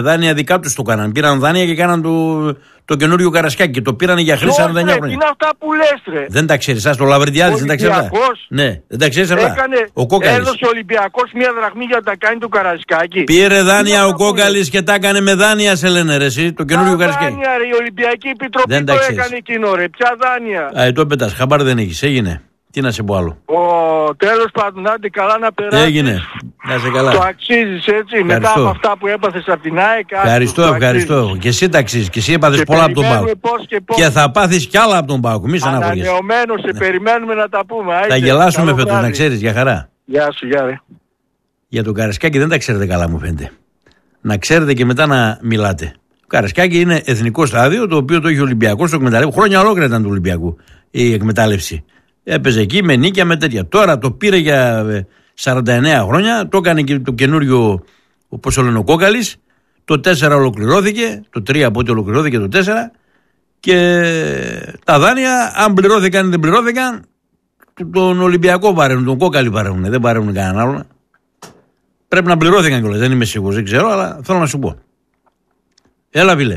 Δάνεια δικά τους το κάναν. Πήραν δάνεια και κάναν το καινούριο Καρασκάκι και το πήρανε για χρήση 49 χρόνια. Είναι αυτά που λες, ρε. Δεν τα ξέρεις, το Λαβρεντιάδης δεν τα ξέρεις. Ναι, δεν τα ξέρεις. Ο Κόκαλης. Έδωσε ο Ολυμπιακός μία δραχμή για να τα κάνει το Καρασκάκι. Πήρε δάνεια ο Κόκαλης και τα έκανε με δάνεια, σε λένε ρε εσύ, το καινούριο Καρασκάκι. Δάνεια, ρε, η Ολυμπιακή Επιτροπή το έκανε εκείνο, ρε. Ποια δάνεια. Το πετάς, χαμπάρ δεν έχεις, έγινε. Τι να σε πω άλλο. Τέλος πάντων, άντε καλά να περάσεις. Έγινε. Να σε καλά. Το αξίζεις, έτσι. Μετά από αυτά που έπαθες από την ΑΕΚ. Ευχαριστώ. Και εσύ τα αξίζεις. Και εσύ έπαθες πολλά από τον ΠΑΟΚ. Και θα πάθεις κι άλλα από τον ΠΑΟΚ. Μη στεναχωριέσαι. Ανανεωμένος, σε περιμένουμε να τα πούμε. Θα γελάσουμε φέτος, να ξέρεις, για χαρά. Γεια σου, γεια ρε. Για τον Καρασκάκι δεν τα ξέρετε καλά, μου φαίνεται. Να ξέρετε και μετά να μιλάτε. Το Καρασκάκι είναι εθνικό στάδιο, το οποίο το έχει ο Ολυμπιακός, το εκμεταλλεύει. Χρόνια ολόκληρα ήταν του Ολυμπιακού η εκμετάλλευση. Έπαιζε εκεί με νίκια, με τέτοια. Τώρα το πήρε για 49 χρόνια, το έκανε και το καινούριο, όπως το λένε, ο Κόκαλης. Το 4 ολοκληρώθηκε, το 3 από ό,τι ολοκληρώθηκε το 4. Και τα δάνεια, αν πληρώθηκαν ή δεν πληρώθηκαν, τον Ολυμπιακό παρέχουν, τον Κόκαλη παρέχουν, δεν παρέχουν κανέναν άλλο. Πρέπει να πληρώθηκαν κιόλας, δεν είμαι σίγουρος, δεν ξέρω, αλλά θέλω να σου πω. Έλα, φίλε.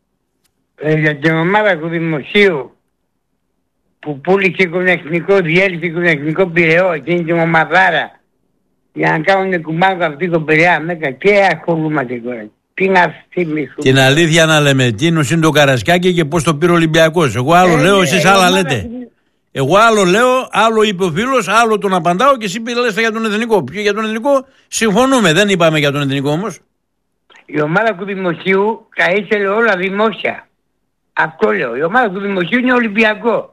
Για την ομάδα του Δημοσίου που πούλησε τον εθνικό, διέλυσε τον εθνικό Πειραιώ, εκείνη την ομαδάρα, για να κάνουν κουμάδο αυτή τον Πειραιά μέκα, και ασχολούμαστε τώρα. Τι να θυμίσουμε. Την αλήθεια να λέμε, τι είναι το Καρασκάκι και πώς το πήρε ο Ολυμπιακός. Εγώ άλλο λέω, εσείς άλλα λέτε. Εγώ άλλο λέω, άλλο είπε ο φίλος, άλλο τον απαντάω και εσύ λες για τον εθνικό. Για τον εθνικό συμφωνούμε, δεν είπαμε για τον εθνικό όμως. Η ομάδα του Δημοσίου τα ήθελε όλα δημόσια. Αυτό λέω. Η ομάδα του Δημοσίου είναι Ολυμπιακό.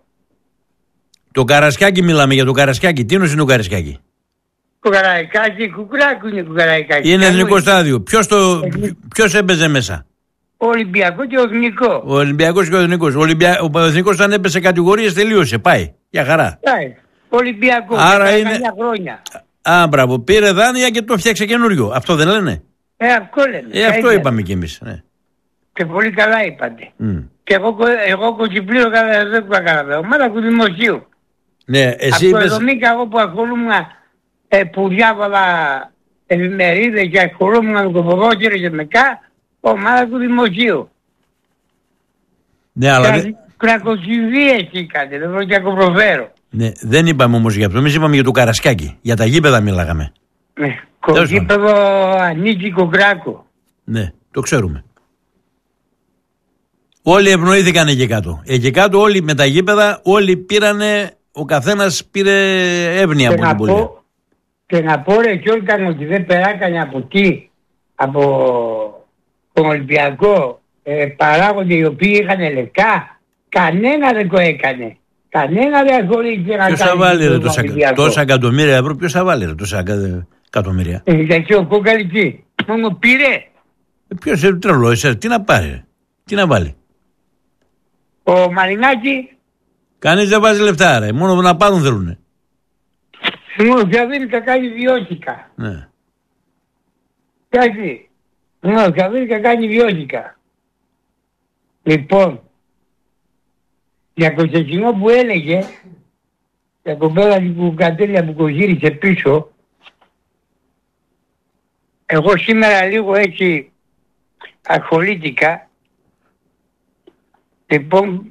Το Καρασκάκι μιλάμε, για το Καρασκάκι. Τι είναι το Καρασκάκι. Το Καρασκάκι, Κουκράκου είναι το Καρασκάκι. Είναι εθνικό στάδιο. Ποιος έπαιζε μέσα. Ο Ολυμπιακό και ο Εθνικό. Ο Ολυμπιακός και ο Εθνικός. Ο Εθνικός όταν έπεσε κατηγορίες τελείωσε. Πάει. Για χαρά. Πάει. Ολυμπιακό. Άρα είναι. Χρόνια. Μπράβο. Πήρε δάνεια και το φτιάξε καινούριο. Αυτό δεν λένε. Αυτό λένε. Αυτό είπαμε κι εμείς. Ναι. Και πολύ καλά είπατε. Και εγώ κοτσιπλήρω κατά δεν που έκανα. Ομάδα του Δημοσίου. Ναι, εσύ είπες. Από εγώ που ασχολούμαι, που διάβαλα εφημερίδες και ασχολούμαι με το ποδόσφαιρο και μεκά, ομάδα του Δημοσίου. Ναι, αλλά. Κρακοσυδίες είχατε, δεν μπορώ να προφέρω. Ναι, δεν είπαμε όμως για αυτό. Εμείς είπαμε για το Καρασκάκι. Για τα γήπεδα μιλάγαμε. Ναι, το γήπεδο ανήκει Κοκράκο. Ναι, το ξέρουμε. Όλοι ευνοήθηκαν εκεί κάτω. Εκεί κάτω όλοι με τα γήπεδα, όλοι πήρανε, ο καθένας πήρε εύνοια από την πόλη. Και να πω ρε Κιόλκαν ότι δεν περάκανε από τι, από τον Ολυμπιακό, παράγοντες οι οποίοι είχαν λεφτά, κανένα δεν το έκανε. Κανένα δεν ασχολήθηκε να κάνει. Ποιος θα βάλει ρε τόσα εκατομμύρια ευρώ, ποιος θα βάλει ρε τόσα εκατομμύρια. Γιατί ο Κόκαλης μόνο πήρε. Ποιος τρελό, τι να πάρει, τι να βάλει. Ο Μαρινάκη. Κανείς δεν βάζει λεφτά ρε, μόνο να πάρουν θέλουνε. Μόνο πια δεν κάνει βιώσικα. Ναι. Κάτι. Μόνο πια δεν κάνει βιώσικα. Λοιπόν, για το σεσινό που έλεγε, για το πέρα που κατέλεια που κοζήρισε πίσω, εγώ σήμερα λίγο έτσι ασχολήθηκα. Λοιπόν,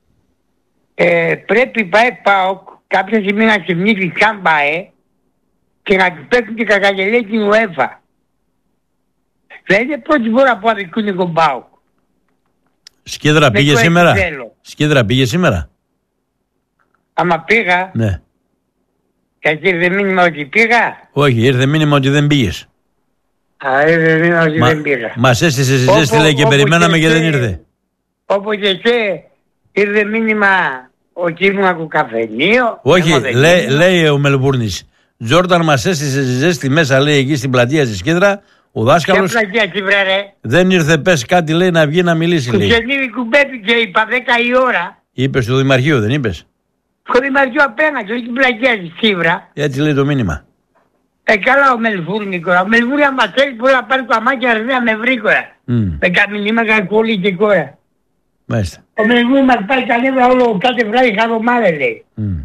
πρέπει ΠΑΟΚ κάποια στιγμή να ξυπνήσει σαν ΠΑΕ και να του παίξουν και κακαγελία την UEFA. Δεν είναι πρώτη φορά που αδικούν τον ΠΑΟΚ. Σκίδρα πήγε σήμερα. Σκίδρα πήγε σήμερα. Άμα πήγα. Ναι. Γιατί ήρθε μήνυμα ότι πήγα. Όχι, ήρθε μήνυμα ότι δεν πήγες. Ήρθε μήνυμα ότι δεν πήγα. Μας έστησε στη ζέστη λέει και περιμέναμε και δεν ήρθε. Όπως και εσύ ήρθε μήνυμα ότι ήμουν από καφενείο. Όχι, λέει ο Μελβούρνης. Τζόρνταν μας έστησε στη ζέστη μέσα λέει εκεί στην πλατεία στη Σκίδρα. Ο δάσκαλος δεν ήρθε, πες κάτι λέει να βγει να μιλήσει. Του Σενίδη κουμπέπηκε, είπα 10 η ώρα. Είπες στο Δημαρχείο, δεν είπες. Στο Δημαρχείο απέναντι, όχι την πλατεία της Σκύβρα. Έτσι λέει το μήνυμα. Καλά ο Μελβούρνη κόρα. Ο Μελβούρνη άμα θέλει μπορεί να πάρει το αμάκι αρδέα με βρει κόρα. Με τα μηνύματα κακόλη και κόρα. Μάλιστα. Ο Μελβούρνη μας πάει κανένα όλο κάθε βράδυ χαβομάδε λέει.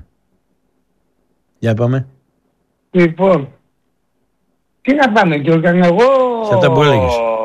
Για πάμε. Λοιπόν. Τι να πάμε, Γιώργο, εγώ... Σε αυτά που έλεγες.